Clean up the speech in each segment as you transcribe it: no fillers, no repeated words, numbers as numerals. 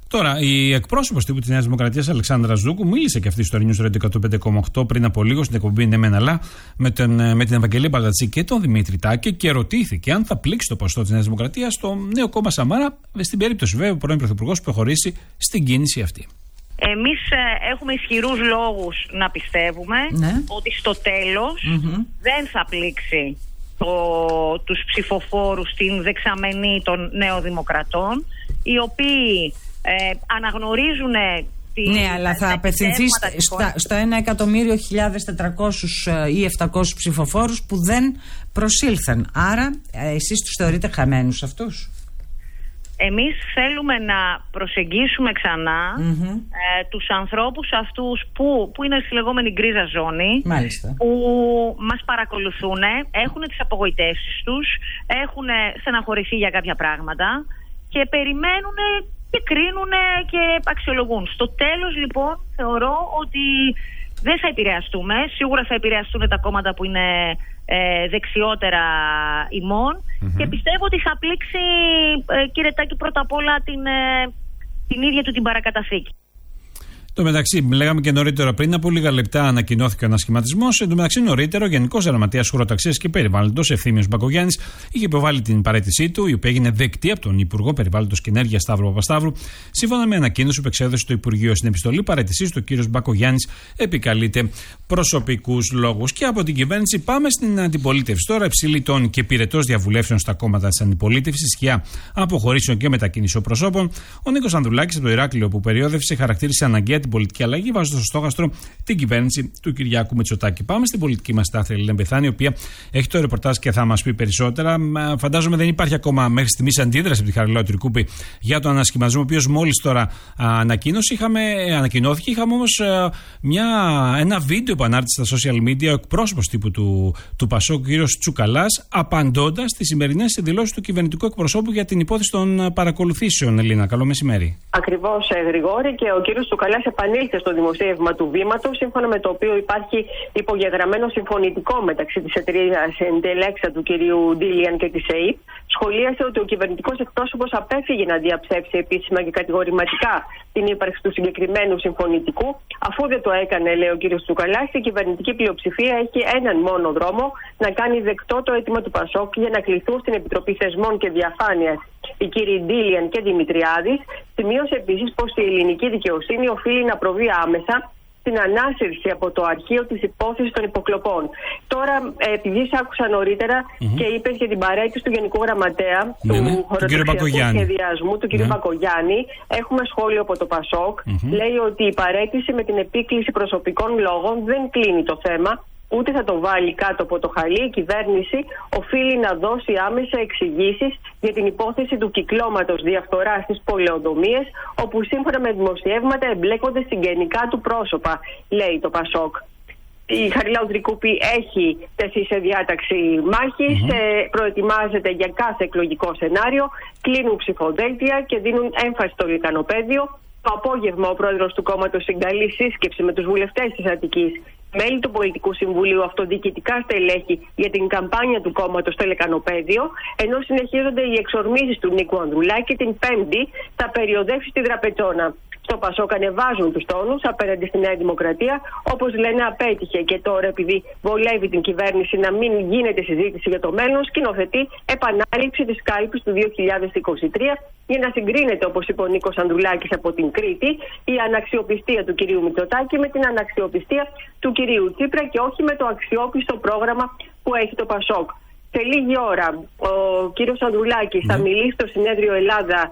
Τώρα, η εκπρόσωπος τύπου της Νέας Δημοκρατίας, Αλεξάνδρα Ζούκου, μίλησε και αυτή στο News Radio 105,8 πριν από λίγο στην εκπομπή Ναι Μεν Αλλά με την Ευαγγελία Μπαλτατσή και τον Δημήτρη Τάκη και ρωτήθηκε αν θα πλήξει το ποσοστό της Νέας Δημοκρατίας στο νέο κόμμα Σαμάρα, στην περίπτωση βέβαια ο πρώην Πρωθυπουργός που προχωρήσει στην κίνηση αυτή. Εμείς έχουμε ισχυρούς λόγους να πιστεύουμε ότι στο τέλος δεν θα πλήξει τους ψηφοφόρους στην δεξαμενή των νεοδημοκρατών, οι οποίοι αναγνωρίζουν ναι, αλλά θα απευθυνθεί στο 1.100.400 ή 700 ψηφοφόρους που δεν προσήλθαν. Άρα εσείς τους θεωρείτε χαμένους αυτούς? Εμείς θέλουμε να προσεγγίσουμε ξανά τους ανθρώπους αυτούς που είναι στη λεγόμενη γκρίζα ζώνη. Μάλιστα. Που μας παρακολουθούν, έχουν τις απογοητεύσεις τους, έχουν στεναχωρηθεί για κάποια πράγματα και περιμένουν και κρίνουν και αξιολογούν. Στο τέλος λοιπόν θεωρώ ότι δεν θα επηρεαστούμε. Σίγουρα θα επηρεαστούν τα κόμματα που είναι δεξιότερα ημών και πιστεύω ότι θα πλήξει, κύριε Τάκη, πρώτα απ' όλα την ίδια του την παρακαταθήκη. Το μεταξύ, λέγαμε και νωρίτερα, πριν από λίγα λεπτά ανακοινώθηκε ο ανασχηματισμός. Εν τω μεταξύ, νωρίτερα, ο Γενικός Γραμματέας Χωροταξίας και Περιβάλλοντος, Ευθύμιος Μπακογιάννης, είχε υποβάλει την παραίτησή του, η οποία έγινε δεκτή από τον Υπουργό Περιβάλλοντος και Ενέργειας Σταύρο Παπασταύρου. Σύμφωνα με ανακοίνωση που εξέδωσε το Υπουργείο στην επιστολή παραίτησής του, ο κ. Μπακογιάννης επικαλείται προσωπικούς λόγους. Και από την κυβέρνηση πάμε στην αντιπολίτευση. Τώρα, υψηλή τόνη και πυρετός διαβουλεύσεων στα κόμματα της αντιπολίτευσης, σκιά αποχωρήσεων και μετακίνησεων προσώπων. Ο Νίκος Ανδρουλάκης από το Ηράκλειο που περιόδευσε χαρακτήρισε αναγκαία την πολιτική αλλαγή, βάζοντας στο στόχαστρο την κυβέρνηση του Κυριάκου Μητσοτάκη. Πάμε στην πολιτική μας τάθλια Ελένη Μπεθάνη, η οποία έχει το ρεπορτάζ και θα μας πει περισσότερα. Φαντάζομαι δεν υπάρχει ακόμα μέχρι στιγμής αντίδραση από τη Χαριλάου Τρικούπη για τον ανασχηματισμό, ο οποίος μόλις τώρα ανακοινώθηκε. Είχαμε όμως ένα βίντεο που ανάρτησε στα social media ο εκπρόσωπος τύπου του ΠΑΣΟΚ, ο κ. Τσουκαλάς, απαντώντας στις σημερινές δηλώσεις του κυβερνητικού εκπροσώπου για την υπόθεση των παρακολουθήσεων. Ελίνα, καλό μεσημέρι. Ακριβώς, Γρηγόρη, και ο κ. Τσουκαλάς επανήλθε στο δημοσίευμα του Βήματος, σύμφωνα με το οποίο υπάρχει υπογεγραμμένο συμφωνητικό μεταξύ της εταιρείας Εντελέξα του κ. Ντίλιαν και της ΕΕΠ. Σχολίασε ότι ο κυβερνητικός εκπρόσωπος απέφυγε να διαψεύσει επίσημα και κατηγορηματικά την ύπαρξη του συγκεκριμένου συμφωνητικού. Αφού δεν το έκανε, λέει ο κ. Τσουκαλάς, η κυβερνητική πλειοψηφία έχει έναν μόνο δρόμο: να κάνει δεκτό το αίτημα του ΠΑΣΟΚ για να κληθούν στην Επιτροπή Θεσμών και Διαφάνειας οι κ. Ντίλιαν και Δημητριάδης. Σημείωσε επίσης πως η ελληνική δικαιοσύνη οφείλει να προβεί άμεσα στην ανάσυρση από το αρχείο της υπόθεσης των υποκλοπών. Τώρα, επειδή σ' άκουσα νωρίτερα και είπες για την παραίτηση του Γενικού Γραμματέα του χωροταξιακού σχεδιασμού, του κ. Μπακογιάννη, έχουμε σχόλιο από το ΠΑΣΟΚ. Λέει ότι η παραίτηση με την επίκληση προσωπικών λόγων δεν κλείνει το θέμα, ούτε θα το βάλει κάτω από το χαλί. Η κυβέρνηση οφείλει να δώσει άμεσα εξηγήσεις για την υπόθεση του κυκλώματος διαφθοράς στις πολεοδομίες, όπου σύμφωνα με δημοσιεύματα εμπλέκονται συγγενικά του πρόσωπα, λέει το ΠΑΣΟΚ. Η Χαριλάου Τρικούπη έχει τεθεί σε διάταξη μάχης, προετοιμάζεται για κάθε εκλογικό σενάριο, κλείνουν ψηφοδέλτια και δίνουν έμφαση στο λικανοπαίδιο. Το απόγευμα ο πρόεδρος του κόμματος συγκαλεί σύσκεψη με τους βουλευτές της Αττικής, μέλη του Πολιτικού Συμβουλίου, αυτοδιοικητικά στελέχη για την καμπάνια του κόμματος στο Λεκανοπαίδιο, ενώ συνεχίζονται οι εξορμήσεις του Νίκου Ανδρουλάκη. Την Πέμπτη θα περιοδεύσει στη Δραπετσόνα. Στο ΠΑΣΟΚ ανεβάζουν τους τόνους απέναντι στη Νέα Δημοκρατία. Όπως λένε, απέτυχε και τώρα, επειδή βολεύει την κυβέρνηση να μην γίνεται συζήτηση για το μέλλον, σκηνοθετεί επανάληψη της κάλπης του 2023 για να συγκρίνεται, όπως είπε ο Νίκος Ανδρουλάκης από την Κρήτη, η αναξιοπιστία του κυρίου Μητσοτάκη με την αναξιοπιστία του κυρίου Τσίπρα και όχι με το αξιόπιστο πρόγραμμα που έχει το ΠΑΣΟΚ. Σε λίγη ώρα ο κύριος Ανδρουλάκης θα μιλήσει στο Συνέδριο Ελλάδα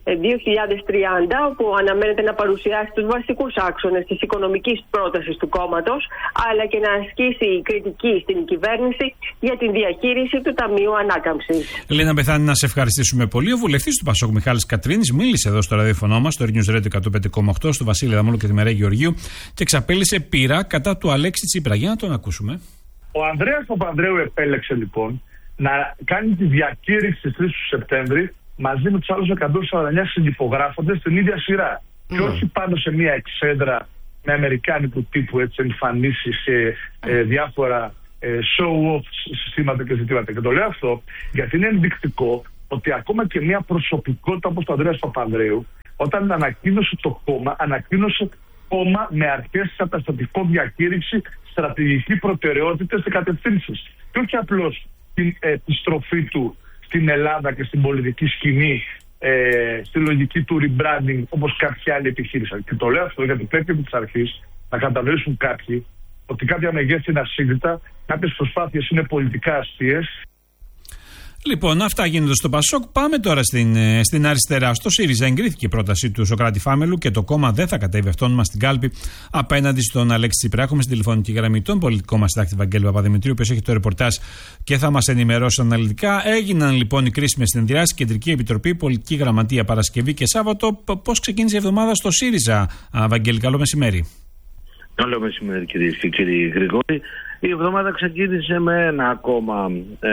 2030, όπου αναμένεται να παρουσιάσει τους βασικούς άξονες της οικονομικής πρότασης του κόμματος, αλλά και να ασκήσει κριτική στην κυβέρνηση για την διαχείριση του Ταμείου Ανάκαμψης. Ελένα Μπεθάνη, να σε ευχαριστήσουμε πολύ. Ο βουλευτής του ΠΑΣΟΚ, Μιχάλης Κατρίνης, μίλησε εδώ στο ραδιοφωνό μας, στο News Radio 105,8, στο Βασίλη Δαμόλου και τη Μερέ Γεωργίου, και εξαπέλυσε πείρα κατά του Αλέξη Τσίπρα. Για να τον ακούσουμε. Ο Ανδρέας Παπανδρέου επέλεξε λοιπόν να κάνει τη διακήρυξη στις 3 του Σεπτέμβρη μαζί με τους άλλους 149 συνυπογράφοντες στην ίδια σειρά. Και όχι πάνω σε μια εξέδρα με αμερικάνικου τύπου εμφανίσεις σε διάφορα show-off συστήματα και ζητήματα. Και το λέω αυτό γιατί είναι ενδεικτικό ότι ακόμα και μια προσωπικότητα όπως το Ανδρέας Παπανδρέου Όταν ανακοίνωσε το κόμμα, ανακοίνωσε κόμμα με αρχές καταστατικό διακήρυξη, στρατηγική προτεραιότητες και κατευθύνσεις. Και όχι απλώς την επιστροφή του στην Ελλάδα και στην πολιτική σκηνή, στη λογική του rebranding, όπως κάποιοι άλλοι επιχείρησαν. Και το λέω αυτό γιατί πρέπει από τις αρχές να κατανοήσουν κάποιοι ότι κάποια μεγέθη είναι ασύγκριτα, κάποιες προσπάθειες είναι πολιτικά αστείες. Λοιπόν, αυτά γίνονται στο Πασόκ. Πάμε τώρα στην αριστερά. Στο ΣΥΡΙΖΑ εγκρίθηκε η πρόταση του Σωκράτη Φάμελου και το κόμμα δεν θα κατέβει αυτόνομα στην κάλπη απέναντι στον Αλέξη Τσίπρα. Έχουμε στην τηλεφωνική γραμμή τον πολιτικό μας συντάκτη Βαγγέλη Παπαδημητρίου, ο οποίος έχει το ρεπορτάζ και θα μας ενημερώσει αναλυτικά. Έγιναν λοιπόν οι κρίσιμες συνεδριάσεις, Κεντρική Επιτροπή, Πολιτική Γραμματεία Παρασκευή και Σάββατο. Πώς ξεκίνησε η εβδομάδα στο ΣΥΡΙΖΑ, Βαγγέλη? Καλό μεσημέρι. Καλό μεσημέρι, κυρίες και κύριοι Γρηγόρη. Η εβδομάδα ξεκίνησε με ένα ακόμα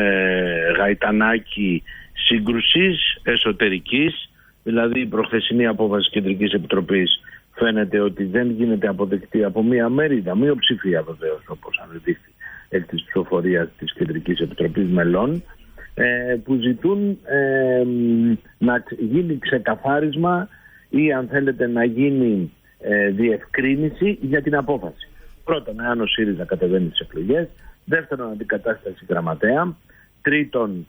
γαϊτανάκι σύγκρουσης εσωτερικής, δηλαδή η προχθεσινή απόφαση Κεντρικής Επιτροπής φαίνεται ότι δεν γίνεται αποδεκτή από μία μερίδα, μειοψηφία βεβαίως, όπως ανεδείχθη εκ της ψηφοφορίας της Κεντρικής Επιτροπής μελών, που ζητούν να γίνει ξεκαθάρισμα ή αν θέλετε να γίνει διευκρίνηση για την απόφαση. Πρώτον, εάν ο ΣΥΡΙΖΑ κατεβαίνει τις εκλογές. Δεύτερον, αντικατάσταση γραμματέα. Τρίτον,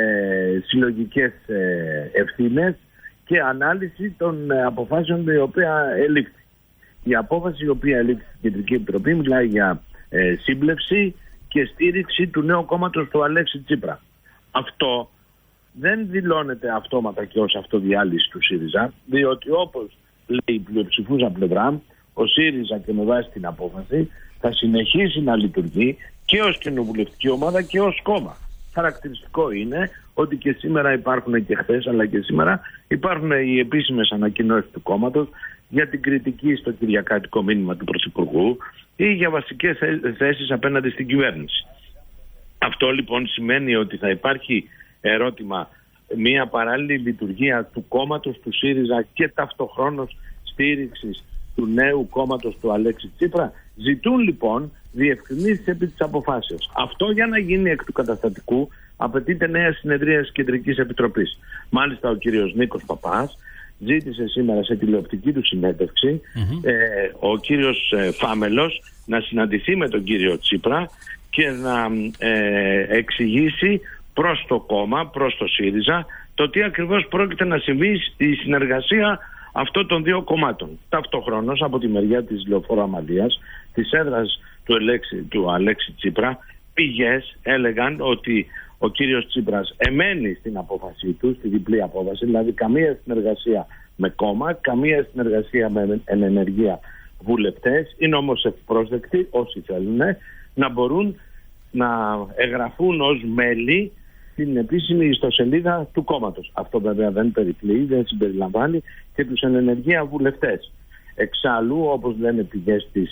συλλογικές ευθύνες και ανάλυση των αποφάσεων η οποία ελήφθη. Η απόφαση η οποία ελήφθη στην Κεντρική Επιτροπή μιλάει για σύμπλευση και στήριξη του νέου κόμματος του Αλέξη Τσίπρα. Αυτό δεν δηλώνεται αυτόματα και ως αυτοδιάλυση του ΣΥΡΙΖΑ, διότι όπως λέει η πλειοψηφούσα πλευρά, ο ΣΥΡΙΖΑ και με βάση την απόφαση θα συνεχίσει να λειτουργεί και ως κοινοβουλευτική ομάδα και ως κόμμα. Χαρακτηριστικό είναι ότι και σήμερα υπάρχουν και χθες αλλά και σήμερα υπάρχουν οι επίσημες ανακοινώσεις του κόμματος για την κριτική στο κυριακάτικο μήνυμα του Πρωθυπουργού ή για βασικές θέσεις απέναντι στην κυβέρνηση. Αυτό λοιπόν σημαίνει ότι θα υπάρχει ερώτημα μια παράλληλη λειτουργία του κόμματος του ΣΥΡΙΖΑ και ταυτοχρόνως στήριξης του νέου κόμματος του Αλέξη Τσίπρα. Ζητούν λοιπόν διευκρινήσεις επί της αποφάσεως. Αυτό για να γίνει εκ του καταστατικού απαιτείται νέα συνεδρία της Κεντρικής Επιτροπής. Μάλιστα ο κύριος Νίκος Παπάς ζήτησε σήμερα σε τηλεοπτική του συνέντευξη ο κύριος Φάμελος να συναντηθεί με τον κύριο Τσίπρα και να εξηγήσει προς το κόμμα, προς το ΣΥΡΙΖΑ, το τι ακριβώς πρόκειται να συμβεί στη συνεργασία αυτών των δύο κομμάτων. Ταυτόχρονος από τη μεριά της Λεωφόρου Αμαλίας, της έδρας του Αλέξη Τσίπρα, πηγές έλεγαν ότι ο κύριος Τσίπρας εμένει στην απόφασή του, στη διπλή απόφαση, δηλαδή καμία συνεργασία με κόμμα, καμία συνεργασία με ενεργεία βουλευτές. Είναι όμως ευπρόσδεκτοι όσοι θέλουν να μπορούν να εγγραφούν ως μέλη στην επίσημη ιστοσελίδα του κόμματος. Αυτό βέβαια δεν περιπλέει, δεν συμπεριλαμβάνει και τους ενεργεία βουλευτές. Εξάλλου, όπως λένε πηγές της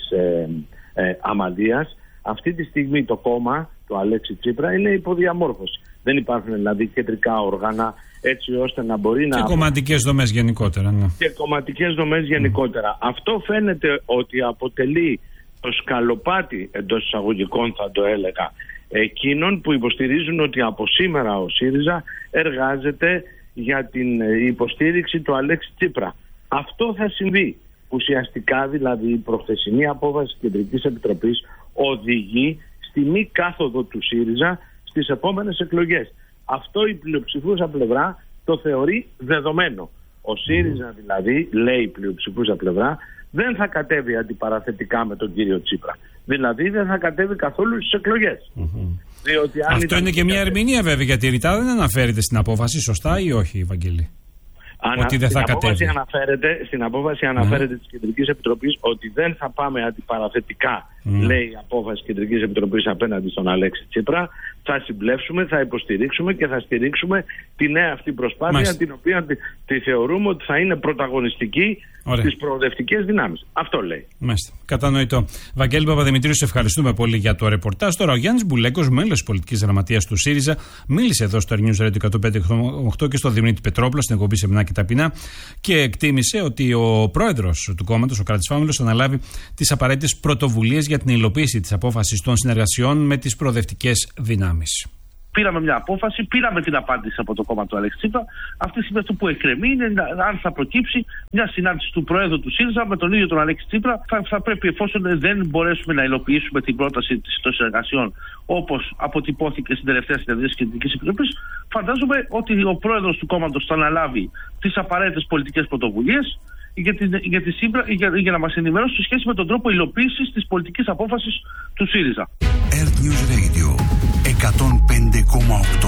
Αμαλίας, αυτή τη στιγμή το κόμμα του Αλέξη Τσίπρα είναι υποδιαμόρφωση. Δεν υπάρχουν δηλαδή κεντρικά όργανα έτσι ώστε να μπορεί να... Και κομματικές δομές γενικότερα. Ναι. Και κομματικές δομές γενικότερα. Αυτό φαίνεται ότι αποτελεί το σκαλοπάτι εντός εισαγωγικών, θα το έλεγα, εκείνων που υποστηρίζουν ότι από σήμερα ο ΣΥΡΙΖΑ εργάζεται για την υποστήριξη του Αλέξη Τσίπρα. Αυτό θα συμβεί. Ουσιαστικά δηλαδή η προχθεσινή απόφαση της Κεντρικής Επιτροπής οδηγεί στη μη κάθοδο του ΣΥΡΙΖΑ στις επόμενες εκλογές. Αυτό η πλειοψηφούσα πλευρά το θεωρεί δεδομένο. Ο ΣΥΡΙΖΑ δηλαδή, λέει η πλειοψηφούσα πλευρά, δεν θα κατέβει αντιπαραθετικά με τον κύριο Τσίπρα. Δηλαδή δεν θα κατέβει καθόλου στις εκλογές. Αυτό είναι και μια ερμηνεία βέβαια, γιατί ρητά δεν αναφέρεται στην απόφαση, σωστά ή όχι, Βαγγέλη? Ότι δεν θα κατέβει. Στην απόφαση αναφέρεται της Κεντρικής Επιτροπής ότι δεν θα πάμε αντιπαραθετικά, λέει η απόφαση της Κεντρικής Επιτροπής απέναντι στον Αλέξη Τσίπρα. Θα συμπλέψουμε, θα υποστηρίξουμε και θα στηρίξουμε τη νέα αυτή προσπάθεια, την οποία τη θεωρούμε ότι θα είναι πρωταγωνιστική στις προοδευτικές δυνάμεις. Αυτό λέει. Μάλιστα. Κατανοητό. Βαγγέλη Παπαδημητρίου, σε ευχαριστούμε πολύ για το ρεπορτάζ. Τώρα ο Γιάννης Μπουλέκος, μέλος της πολιτικής γραμματείας του ΣΥΡΙΖΑ, μίλησε εδώ στο News Radio 105.8 και στο Δημήτρη Πετρόπουλο στην εκπομπή Σεμινά και Ταπεινά και εκτίμησε ότι ο πρόεδρος του κόμματος, ο Κράτης Φάμελος, αναλάβει τις απαραίτητες πρωτοβουλίες για την υλοποίηση της απόφασης των συνεργασιών με τις προοδευτικές δυνάμεις. Πήραμε μια απόφαση, πήραμε την απάντηση από το κόμμα του Αλέξη Τσίπρα. Αυτή τη στιγμή αυτό που εκκρεμεί είναι αν θα προκύψει μια συνάντηση του Προέδρου του ΣΥΡΙΖΑ με τον ίδιο τον Αλέξη Τσίπρα. Θα πρέπει, εφόσον δεν μπορέσουμε να υλοποιήσουμε την πρόταση των συνεργασιών όπως αποτυπώθηκε στην τελευταία συνεδρία της Κεντρικής Επιτροπής, φαντάζομαι ότι ο Πρόεδρος του κόμματος θα αναλάβει τις απαραίτητες πολιτικές πρωτοβουλίες για να μας ενημερώσει σε σχέση με τον τρόπο υλοποίησης της πολιτικής απόφασης του ΣΥΡΙΖΑ. Earth News Radio 105,8.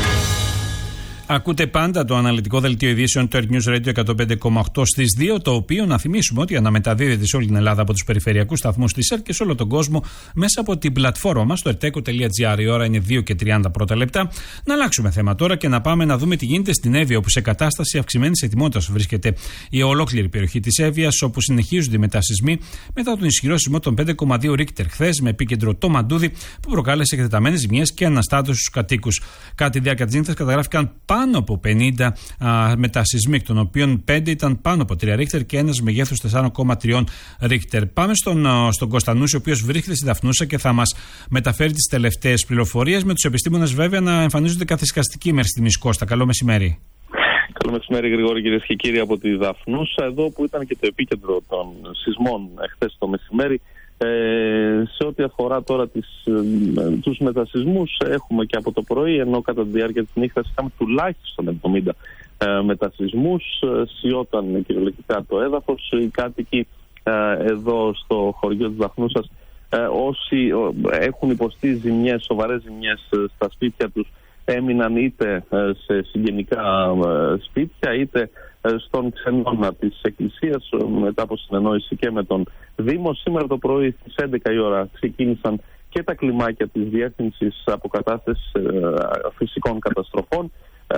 Ακούτε πάντα το αναλυτικό δελτίο ειδήσεων του Earth News Radio 105,8 στις 2, το οποίο να θυμίσουμε ότι αναμεταδίδεται σε όλη την Ελλάδα από τους περιφερειακούς σταθμούς της ΕΡΤ και σε όλο τον κόσμο μέσα από την πλατφόρμα μας, το erteco.gr. Η ώρα είναι 2 και 30 πρώτα λεπτά. Να αλλάξουμε θέμα τώρα και να πάμε να δούμε τι γίνεται στην Εύβοια, όπου σε κατάσταση αυξημένης ετοιμότητας βρίσκεται η ολόκληρη περιοχή της Εύβοιας, όπου συνεχίζονται οι μετασυσμοί μετά τον ισχυρό σεισμό των 5,2 Ρίχτερ χθες, με επίκεντρο το Μαντούδι, που προκάλεσε εκτεταμένες ζημιές και αναστάτωση στους κατοίκους. Κατά τη διάρκεια της νύχτας καταγράφηκαν πάνω από 50 μετασυσμοί, εκ των οποίων 5 ήταν πάνω από 3 Ρίχτερ και ένας μεγέθους 4,3 Ρίχτερ. Πάμε στον Κωνστανούση, ο οποίος βρίσκεται στη Δαφνούσα και θα μας μεταφέρει τις τελευταίες πληροφορίες, με τους επιστήμονες βέβαια να εμφανίζονται καθησυχαστικοί μέχρι στιγμής. Κώστα, καλό μεσημέρι. Καλό μεσημέρι, Γρηγόρη, κυρίες και κύριοι, από τη Δαφνούσα, εδώ που ήταν και το επίκεντρο των σεισμών χθες το μεσημέρι. Σε ό,τι αφορά τώρα τους μετασυσμούς, έχουμε και από το πρωί, ενώ κατά τη διάρκεια της νύχτας είχαμε τουλάχιστον 70 μετασυσμούς, σιώταν κυριολεκτικά το έδαφος. Οι κάτοικοι εδώ στο χωριό της Δαφνούσας, όσοι έχουν υποστεί ζημιές, σοβαρές ζημιές στα σπίτια τους, έμειναν είτε σε συγγενικά σπίτια είτε στον ξενώνα της Εκκλησίας, μετά από συνεννόηση και με τον Δήμο. Σήμερα το πρωί στις 11 η ώρα ξεκίνησαν και τα κλιμάκια της Διεύθυνσης Αποκατάστασης Φυσικών Καταστροφών.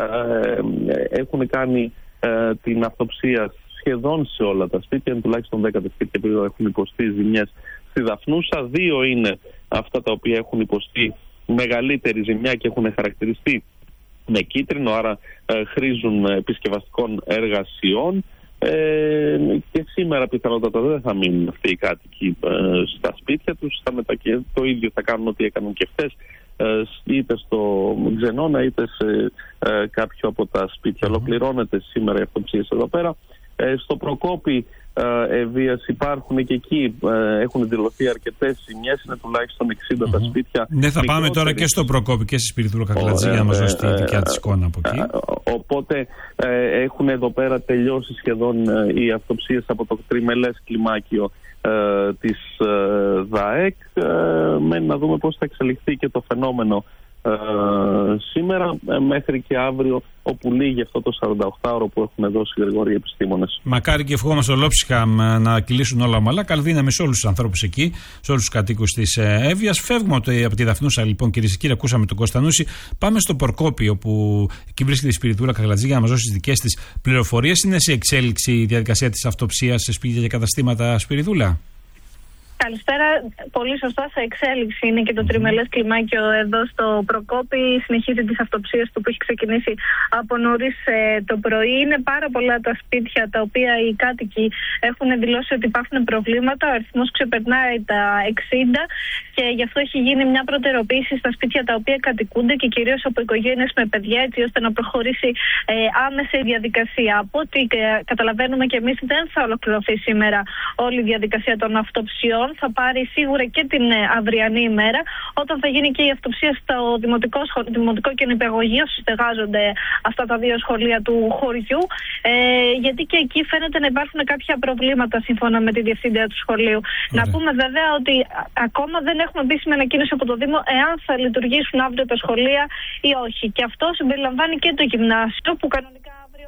Έχουν κάνει την αυτοψία σχεδόν σε όλα τα σπίτια, τουλάχιστον 10 σπίτια που έχουν υποστεί ζημιές στη Δαφνούσα. 2 είναι αυτά τα οποία έχουν υποστεί μεγαλύτερη ζημιά και έχουν χαρακτηριστεί με κίτρινο, άρα χρήζουν επισκευαστικών εργασιών, και σήμερα πιθανότατα δεν θα μείνουν αυτοί οι κάτοικοι στα σπίτια τους. Το ίδιο θα κάνουν ό,τι έκαναν και χθες, είτε στο Ξενώνα είτε σε κάποιο από τα σπίτια. Ολοκληρώνεται σήμερα η αυτοψία εδώ πέρα. Στο Προκόπη Ευβοίας υπάρχουν και εκεί, έχουν δηλωθεί αρκετές ζημιές, είναι τουλάχιστον 60 τα σπίτια. Ναι, θα πάμε τώρα και στο Προκόπη και στη Σπυριδούλα Κακλατζή για να μας δώσει τη δικιά της εικόνα από εκεί. Οπότε έχουν εδώ πέρα τελειώσει σχεδόν οι αυτοψίες από το τριμελές κλιμάκιο της ΔΑΕΚ. Μένει να δούμε πώς θα εξελιχθεί και το φαινόμενο σήμερα μέχρι και αύριο, όπου λύγει αυτό το 48ωρο που έχουν δώσει Γρηγόρη οι επιστήμονες. Μακάρι και ευχόμαστε ολόψυχα να κυλήσουν όλα ομαλά. Καλή δύναμη σε όλους τους ανθρώπους εκεί, σε όλους τους κατοίκους της Εύβοιας. Φεύγουμε από τη Δαφνούσα, λοιπόν, κυρίες και κύριοι. Ακούσαμε τον Κωνστανούση. Πάμε στο Προκόπη, όπου εκεί βρίσκεται η Σπυριδούλα Κακλατζή για να μας δώσει τις δικές της πληροφορίες. Είναι σε εξέλιξη η διαδικασία της αυτοψίας σε σπίτια και καταστήματα, Σπυριδούλα? Καλησπέρα. Πολύ σωστά, σε εξέλιξη είναι και το τριμελές κλιμάκιο εδώ στο Προκόπη. Συνεχίζει τις αυτοψίες του που έχει ξεκινήσει από νωρίς το πρωί. Είναι πάρα πολλά τα σπίτια τα οποία οι κάτοικοι έχουν δηλώσει ότι υπάρχουν προβλήματα. Ο αριθμός ξεπερνάει τα 60 και γι' αυτό έχει γίνει μια προτεραιοποίηση στα σπίτια τα οποία κατοικούνται και κυρίως από οικογένειες με παιδιά, έτσι ώστε να προχωρήσει άμεσα η διαδικασία. Από ό,τι καταλαβαίνουμε και εμείς, δεν θα ολοκληρωθεί σήμερα όλη η διαδικασία των αυτοψιών. Θα πάρει σίγουρα και την αυριανή ημέρα, όταν θα γίνει και η αυτοψία στο δημοτικό και νηπιαγωγείο, όσοι στεγάζονται αυτά τα 2 σχολεία του χωριού, γιατί και εκεί φαίνεται να υπάρχουν κάποια προβλήματα σύμφωνα με τη διευθύντρια του σχολείου. Να πούμε βέβαια ότι ακόμα δεν έχουμε επίσημη ανακοίνωση από το Δήμο εάν θα λειτουργήσουν αύριο τα σχολεία ή όχι. Και αυτό συμπεριλαμβάνει και το γυμνάσιο, που κανονικά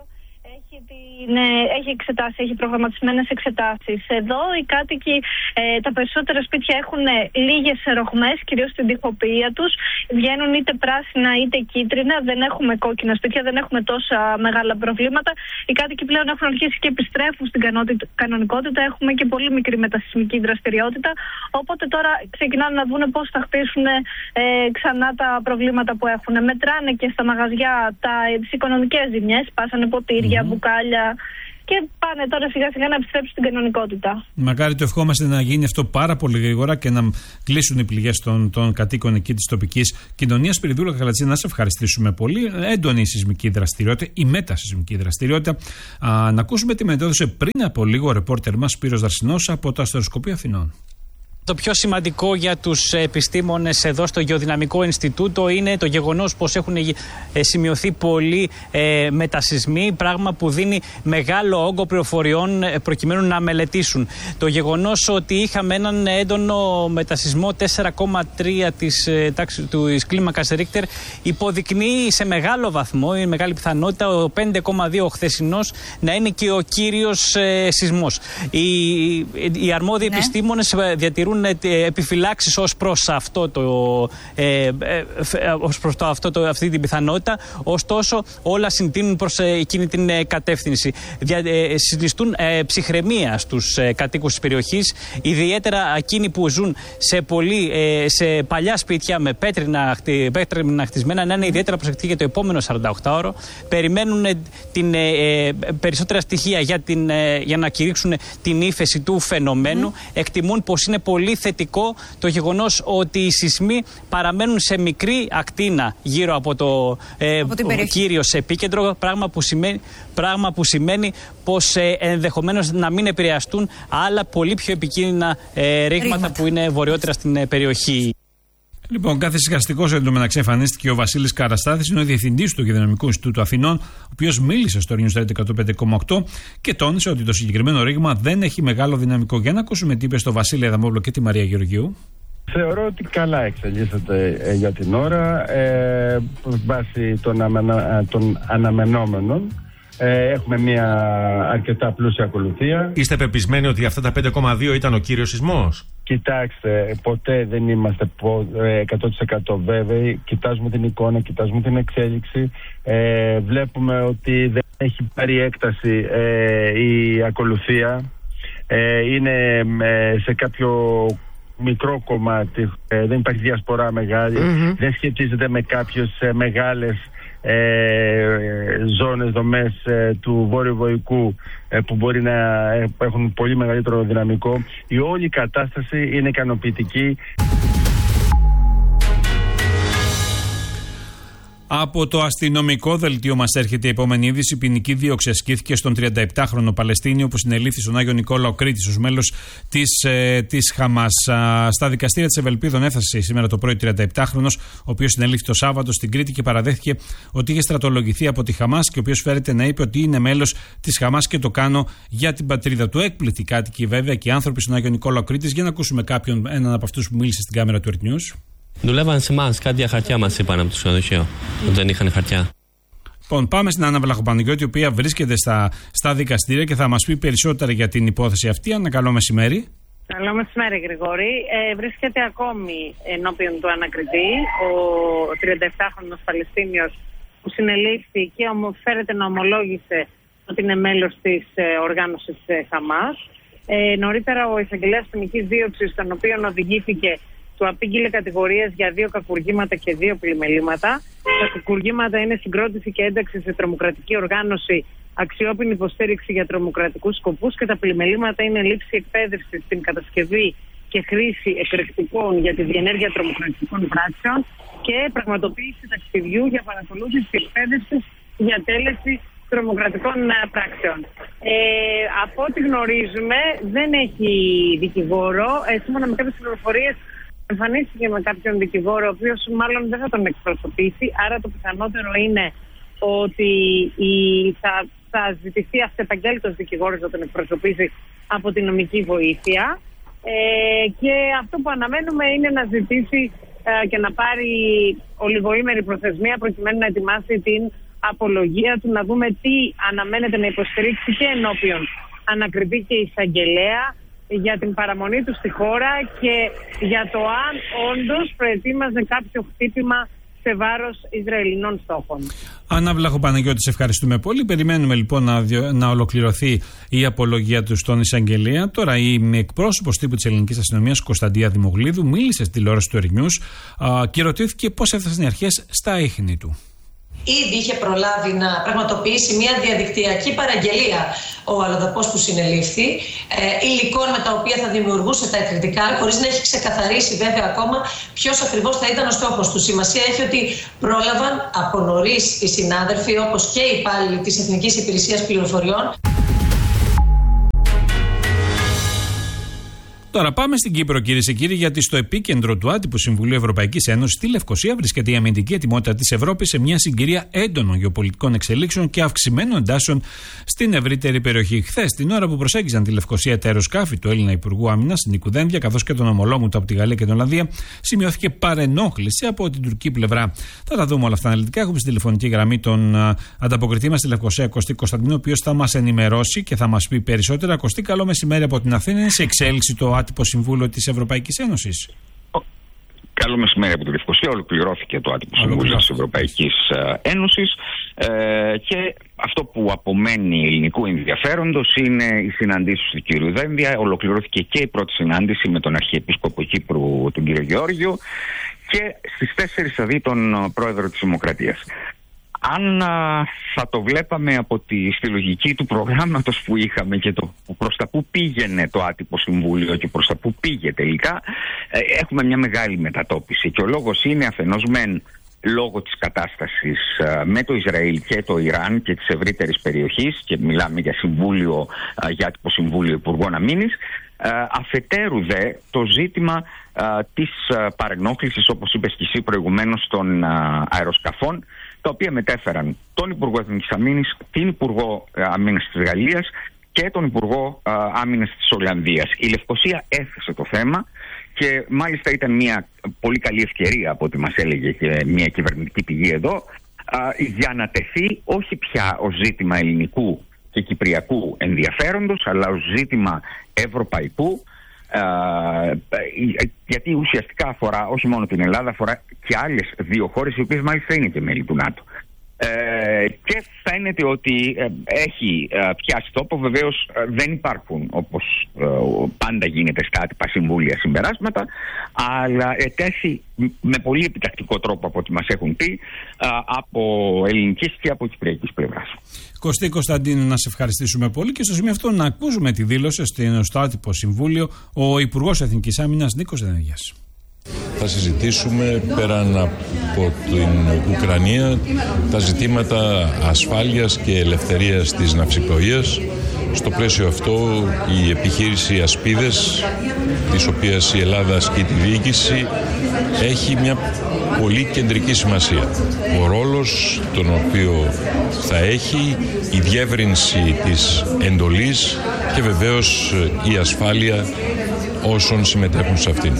έχει εξετάσει, έχει προγραμματισμένες εξετάσεις. Εδώ οι κάτοικοι, τα περισσότερα σπίτια έχουν λίγες ρογμές, κυρίως στην τοιχοποιία τους. Βγαίνουν είτε πράσινα είτε κίτρινα. Δεν έχουμε κόκκινα σπίτια, δεν έχουμε τόσα μεγάλα προβλήματα. Οι κάτοικοι πλέον έχουν αρχίσει και επιστρέφουν στην κανονικότητα. Έχουμε και πολύ μικρή μετασυσμική δραστηριότητα. Οπότε τώρα ξεκινάνε να δουν πώς θα χτίσουν ξανά τα προβλήματα που έχουν. Μετράνε και στα μαγαζιά τις οικονομικές ζημιές. Πάσανε ποτήρια, μπουκάλια και πάνε τώρα σιγά σιγά να επιστρέψουν στην κανονικότητα. Μακάρι το ευχόμαστε να γίνει αυτό πάρα πολύ γρήγορα και να κλείσουν οι πληγές των κατοίκων εκεί της τοπικής κοινωνίας. Σπυριδούλα Καχαλατζή, να σε ευχαριστήσουμε πολύ. Έντονη η σεισμική δραστηριότητα, η μετασεισμική δραστηριότητα. Να ακούσουμε τι μετέδωσε πριν από λίγο ο ρεπόρτερ μας Σπύρος Δαρσινός από το Αστεροσκοπείο Αθηνών. Το πιο σημαντικό για τους επιστήμονες εδώ στο Γεωδυναμικό Ινστιτούτο είναι το γεγονός πως έχουν σημειωθεί πολλοί μετασεισμοί, πράγμα που δίνει μεγάλο όγκο πληροφοριών προκειμένου να μελετήσουν. Το γεγονός ότι είχαμε έναν έντονο μετασεισμό 4,3 της κλίμακας Ρίχτερ υποδεικνύει σε μεγάλο βαθμό, είναι μεγάλη πιθανότητα, ο 5,2 χθεσινός να είναι και ο κύριος σεισμός. Οι αρμόδιοι επιστήμονες διατηρούν επιφυλάξεις ως προς αυτή την πιθανότητα, ωστόσο όλα συντείνουν προς εκείνη την κατεύθυνση. Συζητούν ψυχραιμία στους κατοίκους της περιοχής, ιδιαίτερα εκείνοι που ζουν σε παλιά σπίτια με πέτρινα χτισμένα, να είναι ιδιαίτερα προσεκτικοί για το επόμενο 48ωρο. Περιμένουν περισσότερα στοιχεία για να κηρύξουν την ύφεση του φαινομένου. Εκτιμούν πως είναι πολύ θετικό το γεγονός ότι οι σεισμοί παραμένουν σε μικρή ακτίνα γύρω από το κύριος επίκεντρο, πράγμα που σημαίνει πως ενδεχομένως να μην επηρεαστούν άλλα πολύ πιο επικίνδυνα ρήγματα που είναι βορειότερα στην περιοχή. Λοιπόν, καθησυχαστικός εντωμεταξύ εμφανίστηκε ο Βασίλης Καραστάθης, είναι ο διευθυντής του Γεωδυναμικού Ινστιτούτου Αθηνών, ο οποίος μίλησε στο News 105,8 και τόνισε ότι το συγκεκριμένο ρήγμα δεν έχει μεγάλο δυναμικό. Για να ακούσουμε τι είπε στο Βασίλη Αδαμόπουλο και τη Μαρία Γεωργίου. Θεωρώ ότι καλά εξελίσσεται για την ώρα, βάσει των αναμενόμενων. Έχουμε μια αρκετά πλούσια ακολουθία. Είστε πεπισμένοι ότι αυτά τα 5,2 ήταν ο κύριος σεισμός? Κοιτάξτε, ποτέ δεν είμαστε 100% βέβαιοι. Κοιτάζουμε την εικόνα, κοιτάζουμε την εξέλιξη. Βλέπουμε ότι δεν έχει πάρει έκταση η ακολουθία. Είναι σε κάποιο μικρό κομμάτι. Δεν υπάρχει διασπορά μεγάλη. Δεν σχετίζεται με κάποιες μεγάλες ζώνες, δομές του Βόρειου Βοϊκού που μπορεί να έχουν πολύ μεγαλύτερο δυναμικό. Η όλη κατάσταση είναι ικανοποιητική. Από το αστυνομικό δελτίο μας έρχεται η επόμενη είδηση. Ποινική δίωξη ασκήθηκε στον 37χρονο Παλαιστίνιο που συνελήφθη στον Άγιο Νικόλαο Κρήτης ως μέλος της Χαμάς. Στα δικαστήρια της Ευελπίδων έφτασε σήμερα το πρωί 37χρονος, ο οποίος συνελήφθη το Σάββατο στην Κρήτη και παραδέχθηκε ότι είχε στρατολογηθεί από τη Χαμάς και ο οποίος φέρεται να είπε ότι είναι μέλος της Χαμάς και το κάνω για την πατρίδα του. Έκπληκτοι κάτοικοι βέβαια και άνθρωποι στον Άγιο Νικόλαο Κρήτης. Για να ακούσουμε έναν από αυτούς που μίλησε στην κάμερα του Earth News. Δουλεύαν σε εμάς, κάτι για χαρτιά μας είπαν από το ξενοδοχείο, ότι δεν είχαν χαρτιά. Λοιπόν, πάμε στην Άννα Βλαχοπαναγιώτη, η οποία βρίσκεται στα δικαστήρια και θα μας πει περισσότερα για την υπόθεση αυτή. Άννα, καλό μεσημέρι. Καλό μεσημέρι, Γρηγόρη. Βρίσκεται ακόμη ενώπιον του ανακριτή ο 37χρονος Παλαιστίνιος που συνελήφθη και φέρεται να ομολόγησε ότι είναι μέλος της οργάνωσης Χαμάς. Νωρίτερα ο εισαγγελέας ποινικής δίωξης, τον οποίο οδηγήθηκε, του απήγγειλε κατηγορίες για 2 κακουργήματα και 2 πλημελήματα. Τα κακουργήματα είναι συγκρότηση και ένταξη σε τρομοκρατική οργάνωση, αξιόπινη υποστήριξη για τρομοκρατικούς σκοπούς, και τα πλημελήματα είναι λήψη εκπαίδευση στην κατασκευή και χρήση εκρηκτικών για τη διενέργεια τρομοκρατικών πράξεων και πραγματοποίηση ταξιδιού για παρακολούθηση εκπαίδευση για τέλεση τρομοκρατικών πράξεων. Από ό,τι γνωρίζουμε, δεν έχει δικηγόρο. Σύμφωνα με κάποιες πληροφορίες, εμφανίστηκε με κάποιον δικηγόρο, ο οποίος μάλλον δεν θα τον εκπροσωπήσει. Άρα το πιθανότερο είναι ότι θα ζητηθεί αυτεπαγγέλτος δικηγόρος να τον εκπροσωπήσει από την νομική βοήθεια. Και αυτό που αναμένουμε είναι να ζητήσει και να πάρει ολιγοήμερη προθεσμία προκειμένου να ετοιμάσει την απολογία του, να δούμε τι αναμένεται να υποστηρίξει και ενώπιον ανακριτή και εισαγγελέα για την παραμονή του στη χώρα και για το αν όντως προετοίμαζε κάποιο χτύπημα σε βάρος Ισραηλινών στόχων. Άννα Βλαχοπαναγιώτη, σε ευχαριστούμε πολύ. Περιμένουμε λοιπόν να ολοκληρωθεί η απολογία του στον εισαγγελέα. Τώρα η εκπρόσωπος τύπου της ελληνικής αστυνομίας, Κωνσταντία Δημογλίδου, μίλησε στη τηλεόραση του Earth News και ρωτήθηκε πώς έφτασαν οι αρχές στα ίχνη του. ήδη είχε προλάβει να πραγματοποιήσει μια διαδικτυακή παραγγελία ο αλλοδαπός που συνελήφθη, υλικών με τα οποία θα δημιουργούσε τα εκρητικά, χωρίς να έχει ξεκαθαρίσει βέβαια ακόμα ποιος ακριβώς θα ήταν ο στόχος του. Σημασία έχει ότι πρόλαβαν από νωρίς οι συνάδελφοι, όπως και οι υπάλληλοι της Εθνικής Υπηρεσίας Πληροφοριών. Τώρα πάμε στην Κύπρο, κυρίες και κύριοι, γιατί στο επίκεντρο του άτυπου Συμβουλίου Ευρωπαϊκής Ένωσης στη Λευκοσία βρίσκεται η αμυντική ετοιμότητα της Ευρώπης σε μια συγκυρία έντονων γεωπολιτικών εξελίξεων και αυξημένων εντάσεων στην ευρύτερη περιοχή. Χθες, την ώρα που προσέγγιζαν τη Λευκοσία τα αεροσκάφη του Έλληνα Υπουργού Άμυνας Νίκου Δένδια, καθώς και των ομολόγων του από τη Γαλλία και την Ολλανδία, σημειώθηκε παρενόχληση από την τουρκική πλευρά. Θα τα δούμε όλα αυτά αναλυτικά. Έχουμε στη τηλεφωνική γραμμή τον ανταποκριτή μας στη Λευκοσία, Κωστή Κωνσταντίνο, ο οποίος θα μας ενημερώσει και θα μας πει περισσότερα. Κωστή, καλό μεσημέρι από την Αθήνα. Είναι σε εξέλιξη το άτυπο Συμβούλιο της Ευρωπαϊκής Ένωσης. Καλό μεσημέρι από τη Λευκοσία. Ολοκληρώθηκε το άτυπο Συμβούλιο της Ευρωπαϊκής Ένωσης και αυτό που απομένει ελληνικού ενδιαφέροντος είναι οι συναντήσεις του κ. Δένδια. Ολοκληρώθηκε και η πρώτη συνάντηση με τον Αρχιεπίσκοπο Κύπρου, τον κ. Γεώργιο, και στις 4 θα δει τον πρόεδρο της Δημοκρατίας. Αν θα το βλέπαμε από στη λογική του προγράμματος που είχαμε και προς τα που πήγαινε το άτυπο Συμβούλιο και προς τα που πήγε τελικά, έχουμε μια μεγάλη μετατόπιση. Και ο λόγος είναι αφενός μεν λόγω της κατάστασης με το Ισραήλ και το Ιράν και της ευρύτερης περιοχής, και μιλάμε για για άτυπο Συμβούλιο Υπουργών Αμήνης. Αφετέρου δε το ζήτημα της παρενόχλησης, όπως είπες και εσύ προηγουμένως, των αεροσκαφών, τα οποία μετέφεραν τον Υπουργό Εθνικής Αμήνης, την Υπουργό Αμήνης της Γαλλίας και τον Υπουργό Άμυνας της Ολλανδίας. Η Λευκοσία έθεσε το θέμα και μάλιστα ήταν μια πολύ καλή ευκαιρία, από ό,τι μας έλεγε και μια κυβερνητική πηγή εδώ, για να τεθεί όχι πια ως ζήτημα ελληνικού και κυπριακού ενδιαφέροντος, αλλά ως ζήτημα ευρωπαϊκού, γιατί ουσιαστικά αφορά όχι μόνο την Ελλάδα, αφορά και άλλες 2 χώρες, οι οποίες μάλιστα είναι και μέλη του ΝΑΤΟ. Και φαίνεται ότι έχει πιάσει τόπο. Βεβαίως δεν υπάρχουν, όπως πάντα γίνεται στα άτυπα συμβούλια, συμπεράσματα, αλλά ετέθη με πολύ επιτακτικό τρόπο, από ό,τι μας έχουν πει, από ελληνικής και από κυπριακής πλευράς. Κωστή Κωνσταντίνου, να σε ευχαριστήσουμε πολύ, και στο σημείο αυτό να ακούσουμε τη δήλωση στο άτυπο Συμβούλιο ο Υπουργός Εθνικής Άμυνας Νίκος Δένδιας. Θα συζητήσουμε πέραν από την Ουκρανία τα ζητήματα ασφάλειας και ελευθερίας της ναυσιπλοείας. Στο πλαίσιο αυτό η επιχείρηση Ασπίδες, της οποίας η Ελλάδα ασκεί τη διοίκηση, έχει μια πολύ κεντρική σημασία. Ο ρόλος τον οποίο θα έχει, η διεύρυνση της εντολής και βεβαίως η ασφάλεια όσων συμμετέχουν σε αυτήν.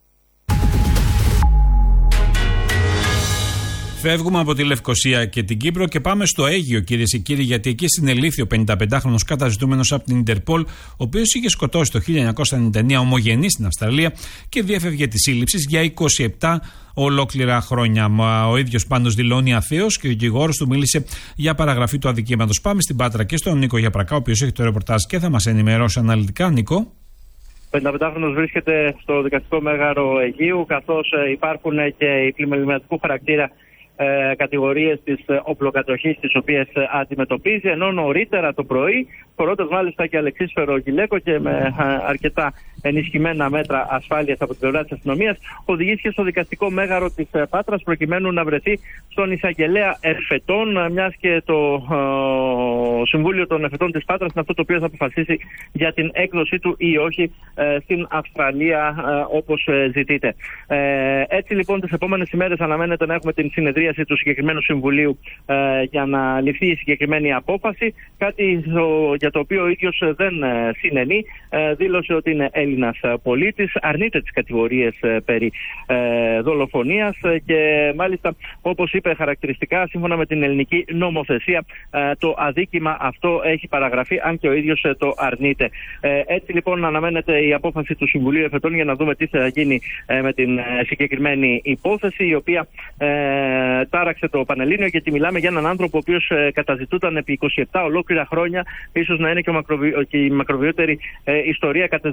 Φεύγουμε από τη Λευκοσία και την Κύπρο και πάμε στο Αίγυο, κυρίες και κύριοι, γιατί εκεί συνελήφθη ο 55χρονος καταζητούμενος από την Ιντερπολ, ο οποίος είχε σκοτώσει το 1999 ομογενή στην Αυστραλία και διέφευγε τη σύλληψη για 27 ολόκληρα χρόνια. Ο ίδιος πάντως δηλώνει αθέος και ο δικηγόρος του μίλησε για παραγραφή του αδικήματος. Πάμε στην Πάτρα και στον Νίκο Γιαπρακά, ο οποίος έχει το ρεπορτάζ και θα μας ενημερώσει αναλυτικά. Νίκο. 55χρονος βρίσκεται στο δικαστικό μέγαρο Αιγείου, καθώς υπάρχουν και οι πλημεληματικού χαρακτήρα κατηγορίες της οπλοκατοχής, τις οποίες αντιμετωπίζει, ενώ νωρίτερα το πρωί, φορώντας μάλιστα και αλεξίσφαιρο γυλαίκο και με αρκετά ενισχυμένα μέτρα ασφάλειας από την πλευρά της αστυνομίας, οδηγήθηκε στο δικαστικό μέγαρο της Πάτρας προκειμένου να βρεθεί στον εισαγγελέα Εφετών, μιας και το Συμβούλιο των Εφετών της Πάτρας είναι αυτό το οποίο θα αποφασίσει για την έκδοσή του ή όχι στην Αυστραλία, όπως ζητείτε. Έτσι λοιπόν τις επόμενες ημέρες αναμένεται να έχουμε την συνεδρίαση του συγκεκριμένου Συμβουλίου για να ληφθεί η συγκεκριμένη απόφαση, κάτι για το οποίο ο ίδιος δεν συνενεί. Δήλωσε ότι είναι Έλληνας πολίτης, αρνείται τις κατηγορίες περί δολοφονίας και μάλιστα, όπως είπε χαρακτηριστικά, σύμφωνα με την ελληνική νομοθεσία, το αδίκημα αυτό έχει παραγραφεί, αν και ο ίδιος το αρνείται. Έτσι λοιπόν αναμένεται η απόφαση του Συμβουλίου Εφετών για να δούμε τι θα γίνει με την συγκεκριμένη υπόθεση, η οποία τάραξε το Πανελλήνιο, γιατί μιλάμε για έναν άνθρωπο ο οποίος καταζητούταν επί 27 ολόκληρα χρόνια, ίσως να είναι και η μακροβιότερη ιστορία καταζητούμενου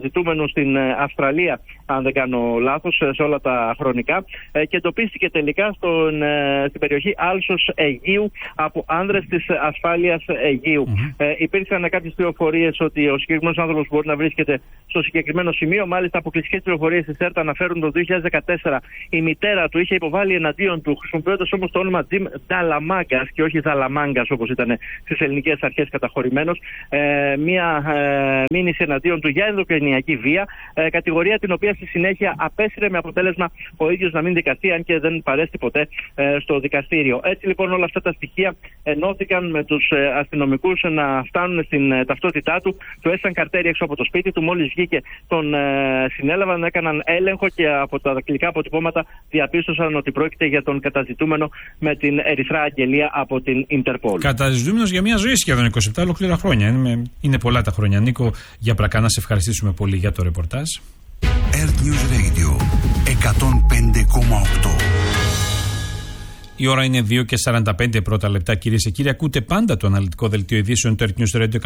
μόνο στην Αυστραλία, αν δεν κάνω λάθος, σε όλα τα χρονικά, και εντοπίστηκε τελικά στην περιοχή Άλσος Αιγείου από άνδρες της ασφάλειας Αιγείου. Υπήρξαν κάποιες πληροφορίες ότι ο συγκεκριμένος άνθρωπος μπορεί να βρίσκεται στο συγκεκριμένο σημείο. Μάλιστα, αποκλειστικές πληροφορίες της ΕΡΤ αναφέρουν το 2014 η μητέρα του είχε υποβάλει εναντίον του, χρησιμοποιώντας όμως το όνομα Τζιμ Νταλαμάγκας και όχι Δαλαμάγκας όπως ήταν στις ελληνικές αρχές καταχωρημένος, μία μήνυση εναντίον του για ενδοκρινιακή βία, κατηγορία την οποία στη συνέχεια απέσυρε με αποτέλεσμα ο ίδιος να μην δικαστεί, αν και δεν παρέστη ποτέ στο δικαστήριο. Έτσι λοιπόν όλα αυτά τα στοιχεία ενώθηκαν με τους αστυνομικούς να φτάνουν στην ταυτότητά του. Του έσαν καρτέρι έξω από το σπίτι του. Μόλις βγήκε τον συνέλαβαν, έκαναν έλεγχο και από τα δακτυλικά αποτυπώματα διαπίστωσαν ότι πρόκειται για τον καταζητούμενο με την ερυθρά αγγελία από την Ιντερπόλ. Καταζητούμενος για μια ζωή σχεδόν 27 ολόκληρα χρόνια. Είναι πολλά τα χρόνια. Νίκο Γιαπρακά, να σε ευχαριστήσουμε πολύ για το ρεπορτάζ. Earth News Radio 105,8. Η ώρα είναι 2:45 πρώτα λεπτά, κυρίες και κύριοι. Ακούτε πάντα το αναλυτικό δελτίο ειδήσεων του Earth News Radio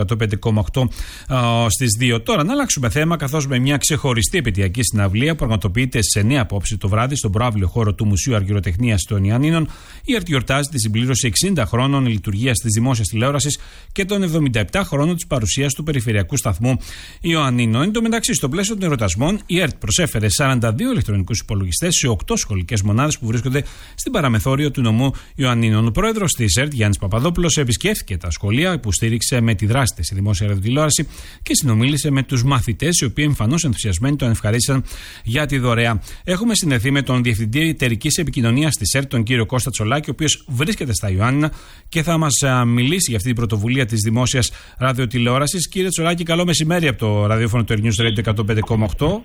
105,8 στις 2. Τώρα να αλλάξουμε θέμα, καθώς με μια ξεχωριστή επαιτειακή συναυλία που πραγματοποιείται σε 9 απόψε το βράδυ στον προαύλιο χώρο του Μουσείου Αργυροτεχνίας των Ιωαννίνων, η ΕΡΤ γιορτάζει τη συμπλήρωση 60 χρόνων λειτουργίας της δημόσιας τηλεόρασης και των 77 χρόνων της παρουσίας του περιφερειακού σταθμού Ιωαννίνων. Εν τω μεταξύ, στο πλαίσιο των εορτασμών, η ΕΡΤ προσέφερε 42 ηλεκτρονικούς υπολογιστές σε 8 σχολικές μονάδες που βρίσκονται στην παραμεθόριο του νομού Ιωαννίνων. Ο πρόεδρος της ΕΡΤ, Γιάννης Παπαδόπουλος, επισκέφθηκε τα σχολεία που στήριξε με τη δράση της η δημόσια ραδιοτηλεόραση και συνομίλησε με τους μαθητές, οι οποίοι εμφανώς ενθουσιασμένοι τον ευχαρίστησαν για τη δωρεά. Έχουμε συνδεθεί με τον Διευθυντή Εταιρικής Επικοινωνίας της ΕΡΤ, τον κύριο Κώστα Τσολάκη, ο οποίος βρίσκεται στα Ιωάννινα και θα μας μιλήσει για αυτή την πρωτοβουλία της δημόσιας ραδιοτηλεόρασης. Κύριε Τσολάκη, καλό μεσημέρι από το ραδιόφωνο του News Radio 105,8.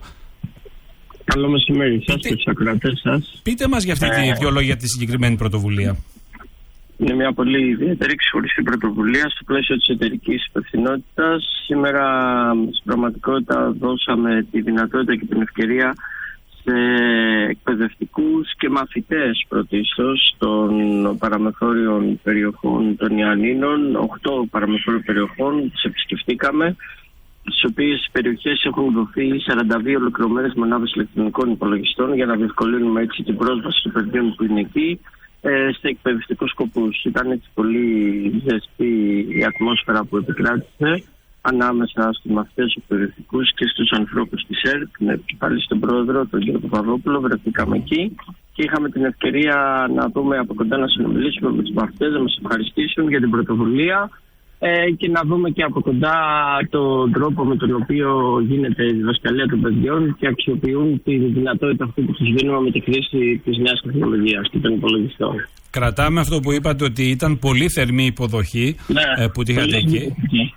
Καλό μεσημέρι σας και τους ακροατές σας. Πείτε μας για αυτή τη δύο λόγια για τη συγκεκριμένη πρωτοβουλία. Είναι μια πολύ ιδιαίτερη ξεχωριστή πρωτοβουλία στο πλαίσιο της εταιρικής υπευθυνότητας. Σήμερα στην πραγματικότητα δώσαμε τη δυνατότητα και την ευκαιρία σε εκπαιδευτικούς και μαθητές πρωτίστως των παραμεθόριων περιοχών των Ιωαννίνων. 8 παραμεθόριων περιοχών τις επισκεφτήκαμε, στις οποίες περιοχές έχουν δοθεί 42 ολοκληρωμένες μονάδες ηλεκτρονικών υπολογιστών για να διευκολύνουμε έτσι την πρόσβαση των παιδιών που είναι εκεί σε εκπαιδευτικούς σκοπούς. Ήταν έτσι πολύ ζεστή η ατμόσφαιρα που επικράτησε ανάμεσα στους μαθητές εκπαιδευτικούς και στους ανθρώπους της ΕΡΤ. Με επικεφαλή στον πρόεδρο, τον κ. Παπαδόπουλο, βρεθήκαμε εκεί και είχαμε την ευκαιρία να δούμε από κοντά, να συνομιλήσουμε με τους μαθητές, να μας ευχαριστήσουν για την πρωτοβουλία και να δούμε και από κοντά τον τρόπο με τον οποίο γίνεται η διδασκαλία των παιδιών και αξιοποιούν τη δυνατότητα αυτή που τους δίνουμε με τη χρήση της νέας τεχνολογίας και των υπολογιστών. Κρατάμε αυτό που είπατε, ότι ήταν πολύ θερμή υποδοχή που τη είχατε εκεί.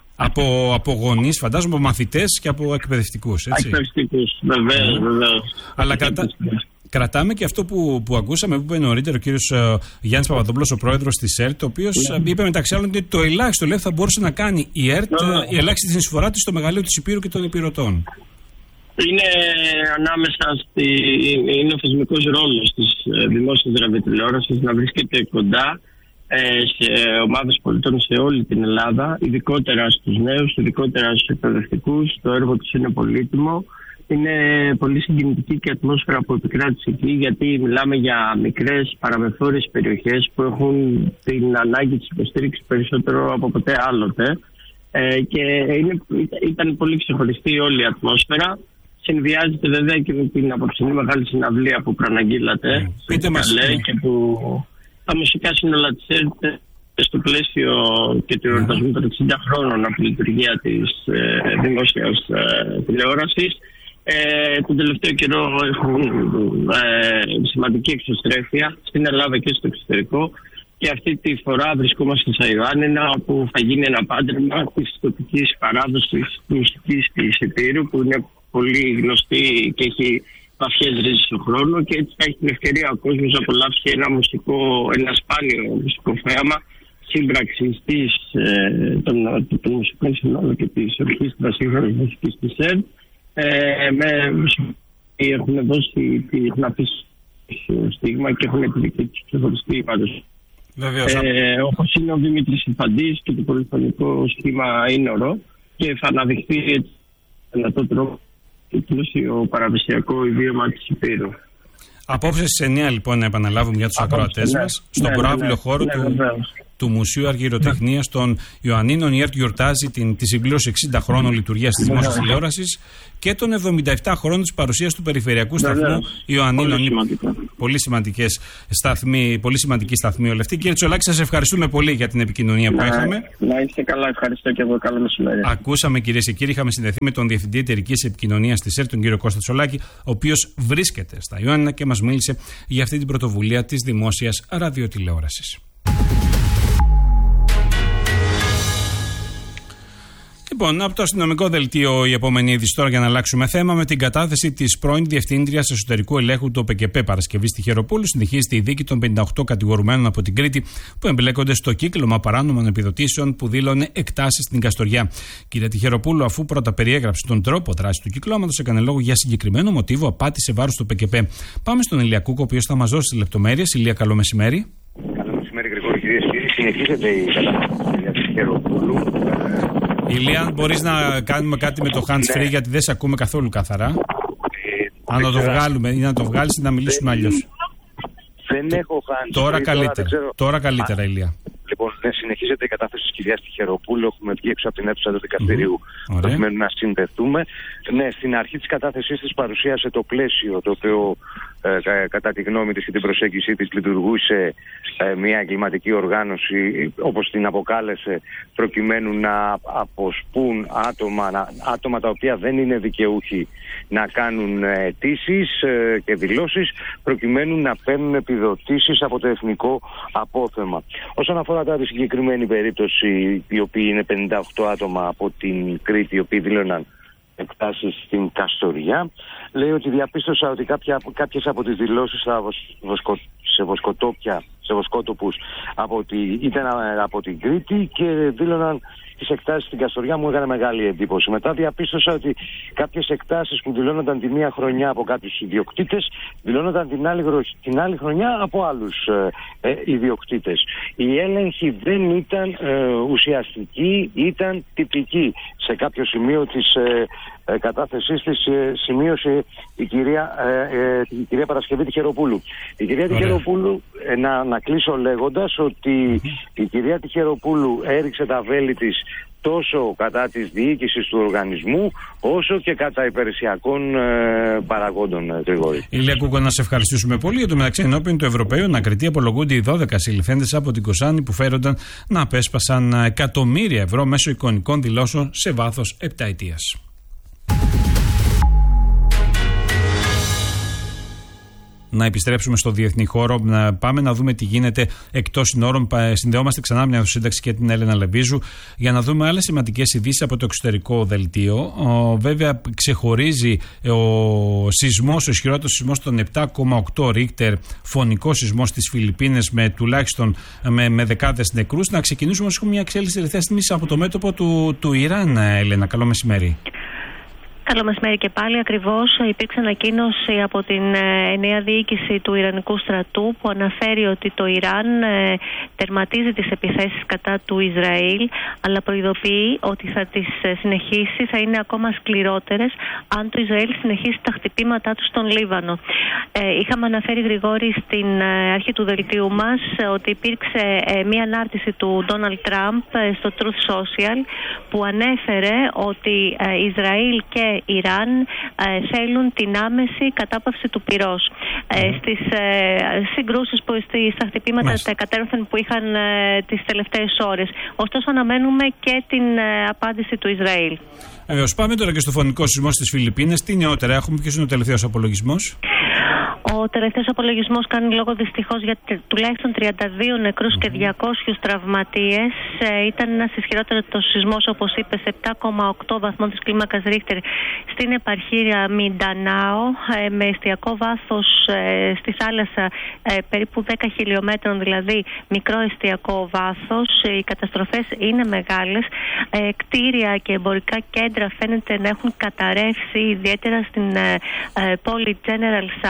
Από γονείς, φαντάζομαι, από μαθητές και από εκπαιδευτικούς. Εκπαιδευτικούς, βεβαίως. Αλλά κρατάμε και αυτό που ακούσαμε, που είπε νωρίτερα ο κύριος Γιάννης Παπαδόπουλος, ο πρόεδρος της ΕΡΤ, ο οποίος είπε μεταξύ άλλων ότι το ελάχιστο θα μπορούσε να κάνει η ΕΡΤ, η ελάχιστη συνεισφορά της στο μεγαλείο της Υπήρου και των Υπηρωτών. Είναι ανάμεσα είναι ο θεσμικός ρόλος της δημόσιας ραδιοτηλεόρασης να βρίσκεται κοντά σε ομάδες πολιτών σε όλη την Ελλάδα, ειδικότερα στους νέους, ειδικότερα στους εκπαιδευτικούς. Το έργο τους είναι πολύτιμο. Είναι πολύ συγκινητική και η ατμόσφαιρα που επικράτησε εκεί, γιατί μιλάμε για μικρές παραμεθόριες περιοχές που έχουν την ανάγκη της υποστήριξης περισσότερο από ποτέ άλλοτε. Και ήταν πολύ ξεχωριστή όλη η ατμόσφαιρα. Συνδυάζεται βέβαια και με την απόψινή μεγάλη συναυλία που προαναγγείλατε. Πείτε μας. Και που τα μουσικά σύνολα της ΕΡΤ στο πλαίσιο και του εορτασμού των 60 χρόνων από τη λειτουργία της δημόσιας τηλεόρασης. Τον τελευταίο καιρό έχουν σημαντική εξωστρέφεια στην Ελλάδα και στο εξωτερικό και αυτή τη φορά βρισκόμαστε στα Ιωάννινα, όπου θα γίνει ένα πάντρεμα της τοπικής παράδοσης μουσικής της Υπήρου, που είναι πολύ γνωστή και έχει βαθιές ρίζες στον χρόνο, και έτσι θα έχει την ευκαιρία ο κόσμος να απολαύσει ένα σπάνιο μουσικό θέαμα σύμπραξης των μουσικών συνόδων και της ορχήστρας σύγχρονης μουσικής της ΕΡΤ. Έχουν δώσει την αφήση στίγμα και έχουν τη δική τους ξεχωριστή πάντως. Όπως είναι ο Δημήτρης Ιφαντής και το πολυφωνικό σχήμα Ήνορο, και θα αναδειχθεί έτσι με τον τρόπο το πλούσιο παραδοσιακό ιδίωμα της Υπήρου. Απόψε στις 9 λοιπόν να επαναλάβουμε για τους ακροατές μας. Στον προάβλιο χώρο του Μουσείου Αργυροτεχνίας των Ιωαννίνων, η ΕΡΤ γιορτάζει τη συμπλήρωση 60 χρόνων λειτουργίας της δημόσιας τηλεόρασης και των 77 χρόνων της παρουσίας του περιφερειακού σταθμού Ιωαννίνων. Πολύ σημαντική σταθμή όλη αυτή. Κύριε Τσολάκη, σας ευχαριστούμε πολύ για την επικοινωνία που είχαμε. Να είστε καλά, ευχαριστώ και εγώ. Καλό μεσημέρι. Ακούσαμε, κυρίες και κύριοι, είχαμε συνδεθεί με τον Διευθυντή Εταιρικής Επικοινωνίας της ΕΡΤ, τον κύριο Κώστα Τσολάκη, ο οποίος βρίσκεται στα Ιωάννινα και μας μίλησε για αυτή την πρωτοβουλία της δημόσιας ραδιοτηλεόρασης. Λοιπόν, από το αστυνομικό δελτίο η επόμενη είδηση τώρα για να αλλάξουμε θέμα. Με την κατάθεση της πρώην Διευθύντριας Εσωτερικού Ελέγχου του ΟΠΕΚΕΠΕ Παρασκευή στη Χεροπούλου, συνεχίζεται η δίκη των 58 κατηγορουμένων από την Κρήτη που εμπλέκονται στο κύκλωμα παράνομων επιδοτήσεων που δήλωνε εκτάσεις στην Καστοριά. Κυρία Τυχεροπούλου, αφού πρώτα περιέγραψε τον τρόπο δράσης του κυκλώματος, έκανε λόγο για συγκεκριμένο μοτίβο απάτη σε βάρος του ΟΠΕΚΕΠΕ. Πάμε στον Ηλία Κούκο, ο οποίος θα μας δώσει τις λεπτομέρειες. Ηλία, καλό μεσημέρι. Καλό μεσημέρι, Γρηγόρη, κυρίες και κύριοι. Συνεχίζεται η κατάσταση της κυρίας Τυχεροπούλου. Ηλία, μπορείς να κάνουμε κάτι με το hands free, γιατί δεν σε ακούμε καθόλου καθαρά. Αν να το βγάλουμε ή να το βγάλεις ή να μιλήσουμε αλλιώς. Δεν έχω hands free. Τώρα καλύτερα, Ηλία. Λοιπόν, συνεχίζεται η κατάθεση της κυρίας Τυχεροπούλου. Έχουμε βγει έξω από την αίθουσα του δικαστηρίου προκειμένου να συνδεθούμε. Ναι, στην αρχή της κατάθεσής της παρουσίασε το πλαίσιο το οποίο κατά τη γνώμη της και την προσέγγιση της λειτουργούσε μια εγκληματική οργάνωση, όπως την αποκάλεσε, προκειμένου να αποσπούν άτομα τα οποία δεν είναι δικαιούχοι να κάνουν αιτήσεις και δηλώσεις, προκειμένου να παίρνουν επιδοτήσεις από το εθνικό απόθεμα. Όσον αφορά τώρα τη συγκεκριμένη περίπτωση, οι οποίοι είναι 58 άτομα από την Κρήτη, οι οποίοι δήλωναν εκτάσεις στην Καστοριά, λέει ότι διαπίστωσα ότι κάποιες από τις δηλώσεις σε βοσκότοπους ήταν από την Κρήτη και δήλωναν τις εκτάσεις στην Καστοριά. Μου έκανε μεγάλη εντύπωση. Μετά διαπίστωσα ότι κάποιες εκτάσεις που δηλώνονταν τη μία χρονιά από κάποιους ιδιοκτήτες δηλώνονταν την άλλη χρονιά από άλλους ιδιοκτήτες. Η έλεγχη δεν ήταν ουσιαστική, ήταν τυπική. Σε κάποιο σημείο της κατάθεσής της σημείωσε η κυρία Παρασκευή Τυχεροπούλου. Η κυρία Τυχεροπούλου, να κλείσω λέγοντας ότι η κυρία Τυχεροπούλου έριξε τα βέλη της τόσο κατά της διοίκησης του οργανισμού, όσο και κατά υπηρεσιακών παραγόντων, Γρηγόρη. Ηλία Κούκο, να σε ευχαριστήσουμε πολύ. Για το μεταξύ, ενώπιον του Ευρωπαίου ανακριτή απολογούνται οι 12 συλληφθέντες από την Κοσάνη που φέρονταν να απέσπασαν εκατομμύρια ευρώ μέσω εικονικών δηλώσεων σε βάθος 7 ετίας. Να επιστρέψουμε στο διεθνή χώρο, να πάμε να δούμε τι γίνεται εκτός συνόρων. Συνδεόμαστε ξανά με την σύνταξη και την Έλενα Λεμπίζου για να δούμε άλλες σημαντικές ειδήσεις από το εξωτερικό δελτίο. Βέβαια, ξεχωρίζει ο σεισμός, ο ισχυρότερος σεισμός των 7,8 Ρίχτερ, φωνικός σεισμός στις Φιλιππίνες με τουλάχιστον με δεκάδες νεκρούς. Να ξεκινήσουμε όμως μια εξέλιξη τελευταία στιγμή από το μέτωπο του Ιράν, Έλενα. Καλό μεσημέρι. Καλό μεσημέρι και πάλι. Ακριβώς υπήρξε ανακοίνωση από την νέα διοίκηση του Ιρανικού στρατού που αναφέρει ότι το Ιράν τερματίζει τις επιθέσεις κατά του Ισραήλ, αλλά προειδοποιεί ότι θα τις συνεχίσει, θα είναι ακόμα σκληρότερες αν το Ισραήλ συνεχίσει τα χτυπήματά του στον Λίβανο. Είχαμε αναφέρει, Γρηγόρη, στην αρχή του δελτίου μας ότι υπήρξε μία ανάρτηση του Ντόναλντ Τραμπ στο Truth Social που ανέφερε ότι Ισραήλ και Ιράν θέλουν την άμεση κατάπαυση του πυρός. Στις συγκρούσεις, στα χτυπήματα κατέρωθεν που είχαν τις τελευταίες ώρες. Ωστόσο αναμένουμε και την απάντηση του Ισραήλ. Πάμε τώρα και στο φωνικό σεισμό στις Φιλιππίνες. Τι νεότερα έχουμε, ποιος είναι ο τελευταίος απολογισμός? Ο τελευταίος απολογισμός κάνει λόγο δυστυχώς για τουλάχιστον 32 νεκρούς και 200 τραυματίες. Ήταν ένας ισχυρότερος σεισμός, όπως είπες, 7,8 βαθμών της κλίμακας Ρίχτερ στην επαρχία Μιντανάο, με εστιακό βάθος στη θάλασσα περίπου 10 χιλιόμετρων, δηλαδή μικρό εστιακό βάθος. Οι καταστροφές είναι μεγάλες. Κτίρια και εμπορικά κέντρα φαίνεται να έχουν καταρρεύσει, ιδιαίτερα στην πόλη General Santos.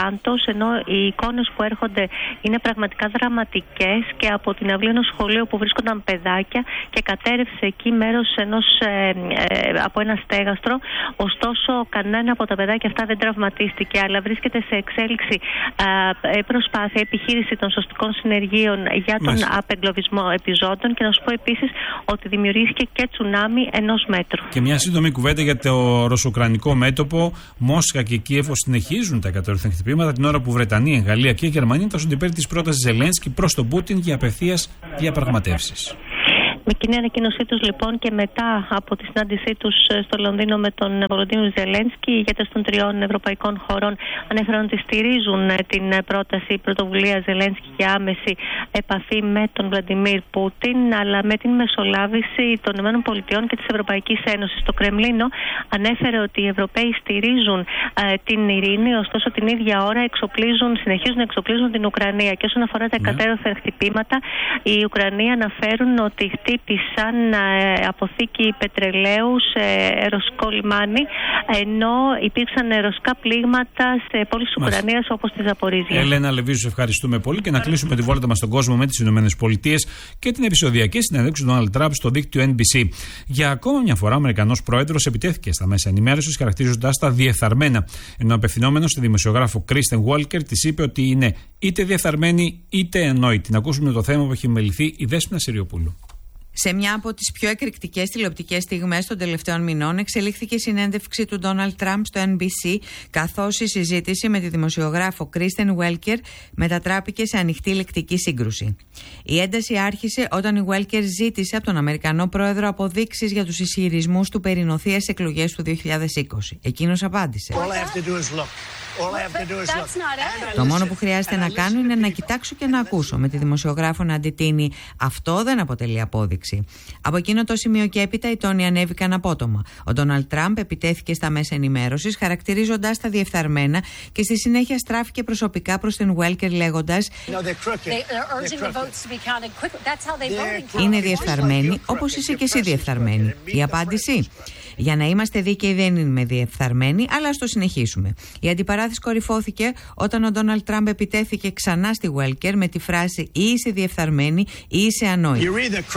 ενώ οι εικόνες που έρχονται είναι πραγματικά δραματικές, και από την αυλή ενός σχολείου που βρίσκονταν παιδάκια και κατέρευσε εκεί μέρος από ένα στέγαστρο. Ωστόσο, κανένα από τα παιδάκια αυτά δεν τραυματίστηκε, αλλά βρίσκεται σε εξέλιξη προσπάθεια, επιχείρηση των σωστικών συνεργείων για τον απεγκλωβισμό επιζώντων. Και να σου πω επίσης ότι δημιουργήθηκε και τσουνάμι 1 μέτρου. Και μια σύντομη κουβέντα για το ρωσο-ουκρανικό μέτωπο. Μόσχα και Κίεβο συνεχίζουν τα εκατορίθμια χτυπήματα, την ώρα που Βρετανία, Γαλλία και Γερμανία τάσσονται υπέρ της πρότασης Ζελένσκι προς τον Πούτιν για απευθείας διαπραγματεύσεις. Με κοινή ανακοίνωσή τους λοιπόν και μετά από τη συνάντησή τους στο Λονδίνο με τον Βολοντίμιρ Ζελένσκι, οι ηγέτες των 3 ευρωπαϊκών χωρών ανέφεραν ότι στηρίζουν την πρόταση πρωτοβουλία Ζελένσκι για άμεση επαφή με τον Βλαντιμίρ Πούτιν, αλλά με την μεσολάβηση των ΗΠΑ και της Ευρωπαϊκής Ένωσης. Το Κρεμλίνο ανέφερε ότι οι Ευρωπαίοι στηρίζουν την ειρήνη, ωστόσο την ίδια ώρα συνεχίζουν να εξοπλίζουν την Ουκρανία. Και όσον αφορά τα εκατέρωθεν χτυπήματα, οι Ουκρανοί αναφέρουν ότι χτύπησαν αποθήκη πετρελαίου σε ρωσικό λιμάνι, ενώ υπήρξαν ρωσικά πλήγματα σε πόλεις της Ουκρανίας όπως τη Ζαπορίζια. Έλενα Λεβίζου, σε ευχαριστούμε πολύ και να κλείσουμε τη βόλτα μας στον κόσμο με τις ΗΠΑ και την επεισοδιακή συνέντευξη του Ντόναλντ Τραμπ στο δίκτυο NBC. Για ακόμα μια φορά, ο Αμερικανός πρόεδρος επιτέθηκε στα μέσα ενημέρωσης, χαρακτηρίζοντας τα διεφθαρμένα. Ενώ απευθυνόμενος στη δημοσιογράφο Κρίστεν Γουόλκερ της είπε ότι είναι είτε διεφθαρμένη είτε ανόητη. Να ακούσουμε το θέμα που έχει μεληθεί η Δέσποινα Συριοπούλου. Σε μια από τις πιο εκρηκτικές τηλεοπτικές στιγμές των τελευταίων μηνών εξελίχθηκε η συνέντευξη του Ντόναλντ Τραμπ στο NBC, καθώς η συζήτηση με τη δημοσιογράφο Κρίστεν Γουόλκερ μετατράπηκε σε ανοιχτή λεκτική σύγκρουση. Η ένταση άρχισε όταν η Γουόλκερ ζήτησε από τον Αμερικανό πρόεδρο αποδείξεις για τους ισχυρισμούς του περί νοθείας εκλογές του 2020. Εκείνος απάντησε: το μόνο που χρειάζεται να κάνω είναι να κοιτάξω και να ακούσω. Με τη δημοσιογράφο να αντιτείνει: αυτό δεν αποτελεί απόδειξη. Από εκείνο το σημείο και έπειτα οι τόνοι ανέβηκαν απότομα. Ο Ντόναλντ Τραμπ επιτέθηκε στα μέσα ενημέρωσης, χαρακτηρίζοντας τα διεφθαρμένα, και στη συνέχεια στράφηκε προσωπικά προς την Γουόλκερ λέγοντας: είναι διεφθαρμένοι όπως είσαι και εσύ διεφθαρμένη. Η απάντηση: για να είμαστε δίκαιοι, δεν είμαι διεφθαρμένη, αλλά ας το συνεχίσουμε. Η αντιπαράθεση κορυφώθηκε όταν ο Ντόναλντ Τραμπ επιτέθηκε ξανά στη Γουόλκερ με τη φράση: ή είσαι διεφθαρμένη ή είσαι ανόητη.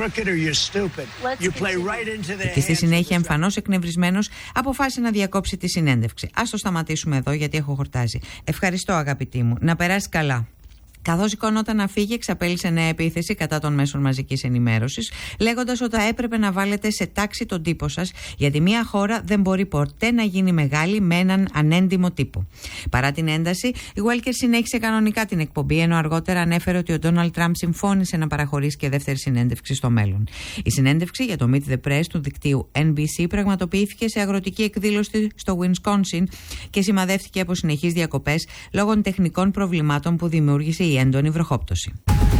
Και στη συνέχεια, εμφανώς εκνευρισμένος, αποφάσισε να διακόψει τη συνέντευξη. Ας το σταματήσουμε εδώ, γιατί έχω χορτάσει. Ευχαριστώ, αγαπητή μου. Να περάσει καλά. Καθώς σηκωνόταν να φύγει, εξαπέλυσε νέα επίθεση κατά των μέσων μαζικής ενημέρωσης, λέγοντας ότι θα έπρεπε να βάλετε σε τάξη τον τύπο σας, γιατί μια χώρα δεν μπορεί ποτέ να γίνει μεγάλη με έναν ανέντιμο τύπο. Παρά την ένταση, η Γουόλκερ συνέχισε κανονικά την εκπομπή, ενώ αργότερα ανέφερε ότι ο Ντόναλντ Τραμπ συμφώνησε να παραχωρήσει και δεύτερη συνέντευξη στο μέλλον. Η συνέντευξη για το Meet the Press του δικτύου NBC πραγματοποιήθηκε σε αγροτική εκδήλωση στο Wisconsin και σημαδεύτηκε από συνεχείς διακοπές λόγω των τεχνικών προβλημάτων που δημιούργησε η έντονη βροχόπτωση.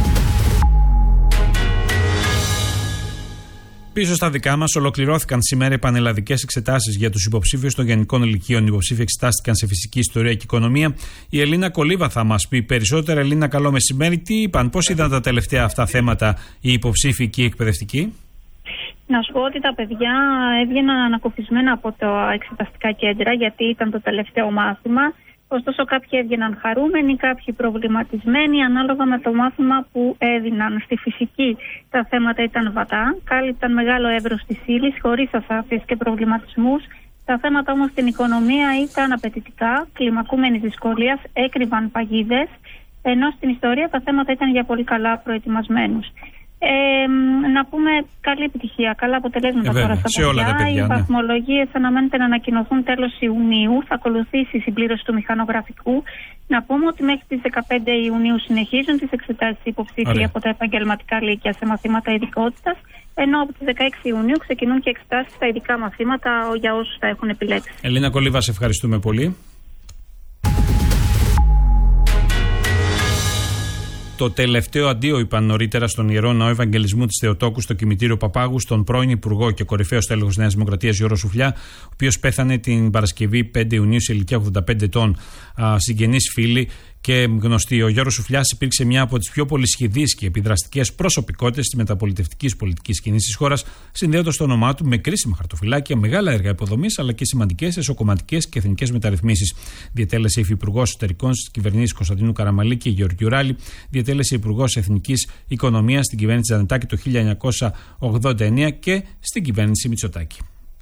Πίσω στα δικά μας, ολοκληρώθηκαν σήμερα οι πανελλαδικές εξετάσεις για τους υποψήφιους των γενικών ηλικίων. Οι υποψήφοι εξετάστηκαν σε φυσική, ιστορία και οικονομία. Η Ελίνα Κολίβα θα μας πει περισσότερα. Ελίνα, καλό μεσημέρι. Τι είπαν, πώς είδαν τα τελευταία αυτά θέματα οι υποψήφοι και οι εκπαιδευτικοί? Να σου πω ότι τα παιδιά έβγαιναν ανακουφισμένα από τα εξεταστικά κέντρα, γιατί ήταν το τελευταίο μάθημα. Ωστόσο, κάποιοι έβγαιναν χαρούμενοι, κάποιοι προβληματισμένοι, ανάλογα με το μάθημα που έδιναν. Στη φυσική τα θέματα ήταν βατά, κάλυπταν μεγάλο εύρος της ύλης, χωρίς ασάφειες και προβληματισμούς. Τα θέματα όμως στην οικονομία ήταν απαιτητικά, κλιμακούμενης δυσκολίας, έκρυβαν παγίδες, ενώ στην ιστορία τα θέματα ήταν για πολύ καλά προετοιμασμένους. Να πούμε καλή επιτυχία, καλά αποτελέσματα τώρα στα παιδιά. Οι βαθμολογίες αναμένεται να ανακοινωθούν τέλος Ιουνίου. Θα ακολουθήσει η συμπλήρωση του μηχανογραφικού. Να πούμε ότι μέχρι τις 15 Ιουνίου συνεχίζουν τις εξετάσεις υποψήφοι από τα επαγγελματικά λύκεια σε μαθήματα ειδικότητας, ενώ από τις 16 Ιουνίου ξεκινούν και εξετάσεις στα ειδικά μαθήματα για όσους τα έχουν επιλέξει. Ελίνα Κολίβα, σε ευχαριστούμε πολύ. Το τελευταίο αντίο είπαν νωρίτερα στον Ιερό Ναό Ευαγγελισμού της Θεοτόκου στο κημητήριο Παπάγου στον πρώην Υπουργό και κορυφαίο στέλεχος της Νέας Δημοκρατίας Γιώργο Σουφλιά, ο οποίος πέθανε την Παρασκευή 5 Ιουνίου σε ηλικία 85 ετών. Συγγενείς, φίλοι και γνωστή. Ο Γιώργος Σουφλιάς υπήρξε μια από τις πιο πολυσχηδείς και επιδραστικές προσωπικότητες της μεταπολιτευτικής πολιτικής σκηνής της χώρας, συνδέοντας το όνομά του με κρίσιμα χαρτοφυλάκια, μεγάλα έργα υποδομής αλλά και σημαντικές εσωκομματικές και εθνικές μεταρρυθμίσεις. Διετέλεσε υφυπουργός εσωτερικών στις κυβερνήσεις Κωνσταντίνου Καραμαλή και Γεωργιού Ράλη. Διετέλεσε υπουργός εθνικής οικονομίας στην κυβέρνηση Τζανετάκη το 1989 και στην κυβέρνηση Μητσοτάκη.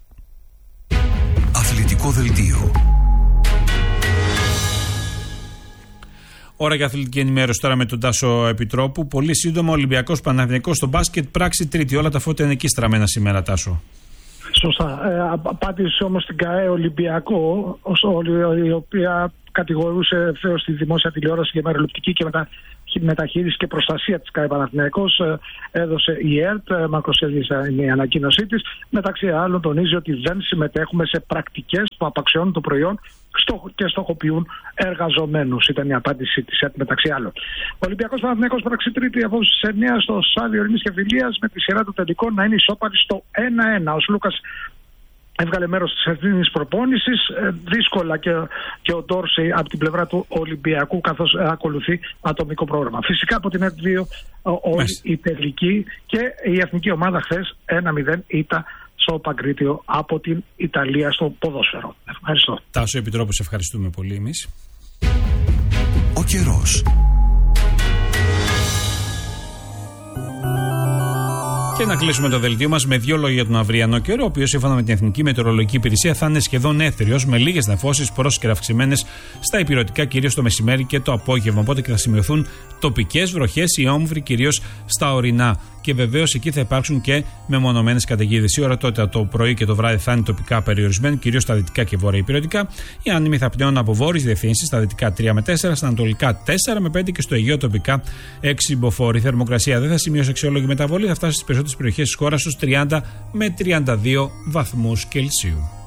Αθλητικό δελτίο. Ώρα για αθλητική ενημέρωση τώρα με τον Τάσο Επιτρόπου. Πολύ σύντομα, Ολυμπιακός Παναθηναϊκός στο μπάσκετ, πράξη τρίτη. Όλα τα φώτα είναι εκεί στραμμένα σήμερα, Τάσο. Σωστά. Απάντησε όμως την ΚΑΕ Ολυμπιακό, η οποία κατηγορούσε ευθέως τη δημόσια τηλεόραση για μεροληπτική και μεταχείριση και προστασία της ΚΑΕ Παναθηναϊκός. Έδωσε η ΕΡΤ, μακροσέλιδη η ανακοίνωσή της. Μεταξύ άλλων τονίζει ότι δεν συμμετέχουμε σε πρακτικές που απαξιώνουν το προϊόν και στοχοποιούν εργαζομένους. Ήταν η απάντηση της ΕΡΤ μεταξύ άλλων. Ο Ολυμπιακός Παναθηναϊκός πράξη τρίτη απόψε σε 9 στο Στάδιο Ειρήνης και Φιλίας, με τη σειρά του τελικών να είναι ισόπαλη στο 1-1. Ο Λούκας έβγαλε μέρος της ευθύνης προπόνησης, δύσκολα και ο Ντόρσεϊ από την πλευρά του Ολυμπιακού, καθώς ακολουθεί ατομικό πρόγραμμα. Φυσικά από την ΕΡΤ2 όλη η τελική και η εθνική ομάδα χθες 1-0 ήττα στο Παγκρίτιο από την Ιταλία στο ποδόσφαιρο. Ευχαριστώ. Τάσο Επιτρόπου, σε ευχαριστούμε πολύ εμείς. Ο καιρός. Και να κλείσουμε το δελτίο μας με δύο λόγια για τον αυριανό καιρό, ο οποίος σύμφωνα με την Εθνική Μετεωρολογική Υπηρεσία θα είναι σχεδόν έθριος, με λίγες νεφώσεις πρόσκαιρα αυξημένες στα ηπειρωτικά, κυρίως το μεσημέρι και το απόγευμα. Οπότε και θα σημειωθούν τοπικές βροχές ή όμβροι, κυρίως στα ορεινά. Και βεβαίως εκεί θα υπάρξουν και μεμονωμένες καταιγίδες. Η ώρα τότε το πρωί και το βράδυ θα είναι τοπικά περιορισμένη, κυρίως στα δυτικά και βόρεια ηπειρωτικά. Οι άνεμοι θα πνέουν από βόρειες διευθύνσεις, στα δυτικά 3 με 4, στα ανατολικά 4 με 5 και στο Αιγαίο τοπικά 6 μποφόρ. Η θερμοκρασία δεν θα σημειώσει αξιόλογη μεταβολή, θα φτάσει στις περισσότερες περιοχές της χώρας στους 30 με 32 βαθμούς Κελσίου.